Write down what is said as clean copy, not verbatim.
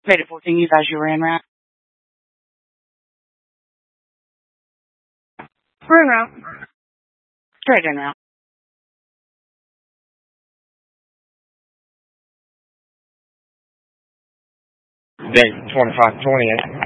Made it 14, you guys, you were en route? We're en route. Straight en route. Big 2528.